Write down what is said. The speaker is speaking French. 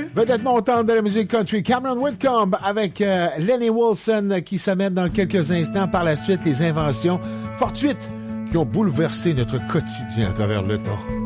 Vedette montante de la musique country, Cameron Whitcomb avec Lenny Wilson qui s'amène dans quelques instants. Par la suite, les inventions fortuites qui ont bouleversé notre quotidien à travers le temps.